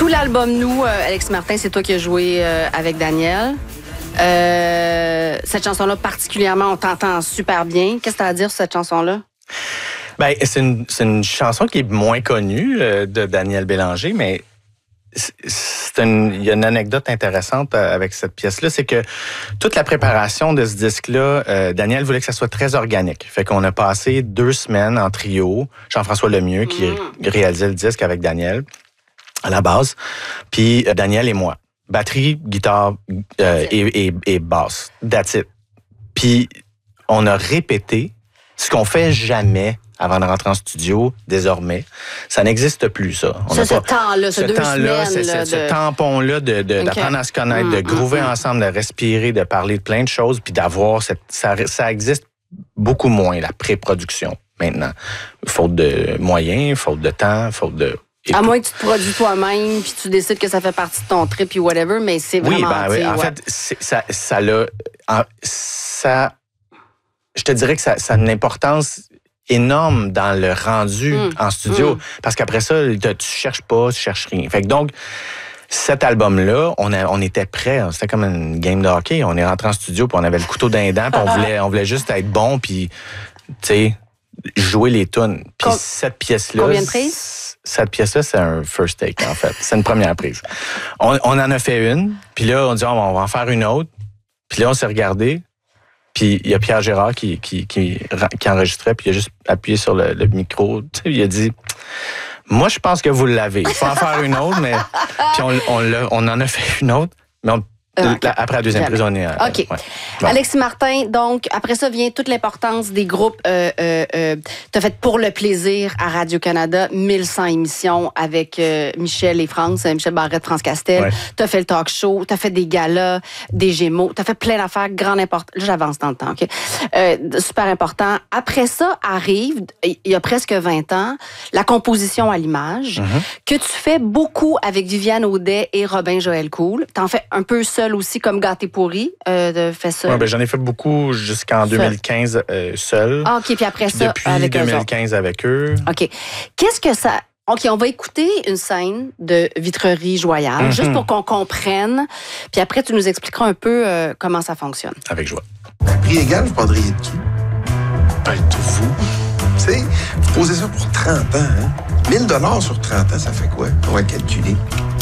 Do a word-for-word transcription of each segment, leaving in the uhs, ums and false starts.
l'album Nous, euh, Alex Martin, c'est toi qui as joué euh, avec Daniel. Euh, cette chanson-là, particulièrement, on t'entend super bien. Qu'est-ce que tu as à dire sur cette chanson-là? Ben, c'est une, c'est une chanson qui est moins connue euh, de Daniel Bélanger, mais c'est une, il y a une anecdote intéressante avec cette pièce-là, c'est que toute la préparation de ce disque-là, euh, Daniel voulait que ça soit très organique. Fait qu'on a passé deux semaines en trio, Jean-François Lemieux qui mmh. réalisait le disque avec Daniel à la base, puis euh, Daniel et moi. Batterie, guitare euh, et, et, et basse. That's it. Puis on a répété ce qu'on fait jamais avant de rentrer en studio, désormais. Ça n'existe plus, ça. On ça, a ce pas, temps-là, ce, ce deux temps-là, semaines. Ce, là, ce de... tampon-là de, de, okay. d'apprendre à se connaître, mmh, de groover mmh, ensemble, de respirer, de parler de plein de choses, puis d'avoir cette... Ça, ça existe beaucoup moins, la pré-production, maintenant. Faute de moyens, faute de temps, faute de... Et à moins que tu te produis toi-même, puis tu décides que ça fait partie de ton trip, puis whatever, mais c'est vraiment... Oui, ben oui. En ouais. fait, c'est, ça, ça l'a... Ça... Je te dirais que ça, ça a une importance énorme dans le rendu mmh, en studio. Mmh. Parce qu'après ça, tu cherches pas, tu cherches rien. Fait que donc, cet album-là, on, a, on était prêts. C'était comme une game de hockey. On est rentré en studio, puis on avait le couteau dans les dents, puis on voulait, on voulait juste être bon, puis, tu sais, jouer les tunes. Puis Com- cette pièce-là... Combien de prises? Cette pièce-là, c'est un first take, en fait. C'est une première prise. On, on en a fait une, puis là, on dit, oh, on va en faire une autre. Puis là, on s'est regardé. Puis il y a Pierre Gérard qui, qui, qui, qui enregistrait, puis il a juste appuyé sur le, le micro. Tu sais, il a dit, moi, je pense que vous l'avez. Il faut en faire une autre, mais... Puis on, on, l'a, on en a fait une autre, mais on... Okay. Après la deuxième prise, on est... OK. Ouais. Bon. Alexis Martin, donc, après ça vient toute l'importance des groupes. Euh, euh, euh, tu as fait Pour le plaisir à Radio-Canada, mille cent émissions avec euh, Michel et France, euh, Michel Barrette, France Castel. Ouais. Tu as fait le talk show, tu as fait des galas, des Gémeaux, tu as fait plein d'affaires, grande importance. Là, j'avance dans le temps, OK? Euh, super important. Après ça, arrive, il y a presque vingt ans, la composition à l'image, mm-hmm. que tu fais beaucoup avec Viviane Audet et Robin Joël Cool. Tu en fais un peu seul aussi, comme Gâté pourri, euh, de fait seul. Ouais, ben, j'en ai fait beaucoup jusqu'en seul. deux mille quinze euh, seul. Ah, OK, puis après puis ça, depuis avec deux mille quinze avec eux. OK. Qu'est-ce que ça... OK, on va écouter une scène de Vitrerie Joyal, mm-hmm. juste pour qu'on comprenne. Puis après, tu nous expliqueras un peu euh, comment ça fonctionne. Avec joie. À prix égal, vous prendriez de qui? Ben, de vous. Tu sais, vous posez ça pour trente ans, hein? mille dollars sur trente ans, ça fait quoi? On va calculer.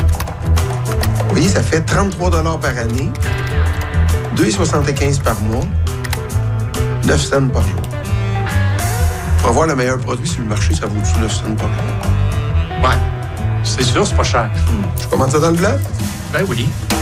Vous voyez, ça fait trente-trois dollars par année, deux virgule soixante-quinze par mois, neuf cents par jour. Pour avoir le meilleur produit sur le marché, ça vaut-tu neuf cents par jour? Ouais, c'est sûr, c'est pas cher. Hmm. Je commande ça dans le blanc? Ben oui.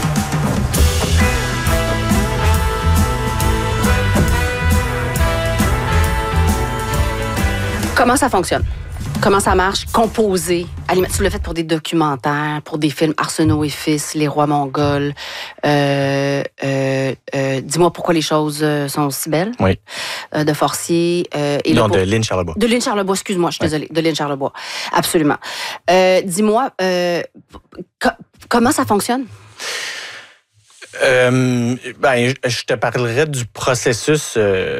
Comment ça fonctionne? Comment ça marche? Composer. Tu l'as fait pour des documentaires, pour des films Arsenault et Fils, Les Rois Mongols. Euh, euh, euh, dis-moi pourquoi les choses sont si belles. Oui. Euh, de Forcier. Euh, et non, le... de Lynn Charlebois. De Lynn Charlebois, excuse-moi, je suis oui. désolée. De Lynn Charlebois. Absolument. Euh, dis-moi, euh, co- comment ça fonctionne? Euh, ben, je te parlerai du processus... Euh